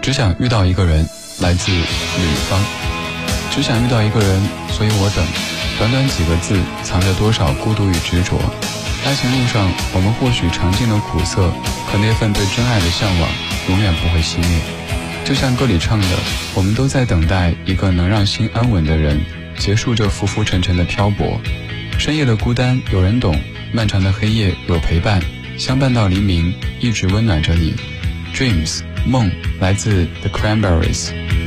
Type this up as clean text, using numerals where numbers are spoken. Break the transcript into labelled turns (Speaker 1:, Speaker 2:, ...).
Speaker 1: 只想遇到一个人，来自吕方。只想遇到一个人，所以我等。短短几个字，藏着多少孤独与执着。爱情路上，我们或许尝尽了苦涩，可那份对真爱的向往永远不会熄灭。就像歌里唱的，我们都在等待一个能让心安稳的人，结束这浮浮沉沉的漂泊。深夜的孤单有人懂，漫长的黑夜有陪伴，相伴到黎明，一直温暖着你。Dreams 梦来自 The Cranberries。